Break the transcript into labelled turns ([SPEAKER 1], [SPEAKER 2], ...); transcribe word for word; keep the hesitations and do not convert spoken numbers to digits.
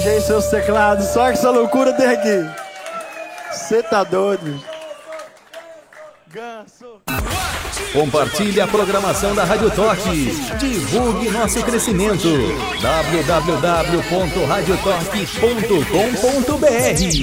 [SPEAKER 1] Gente, seus teclados, só que essa loucura tem aqui. Você tá doido? Ganso.
[SPEAKER 2] Compartilhe a programação da Rádio Toque. Divulgue nosso crescimento. w w w ponto radio toque ponto com ponto b r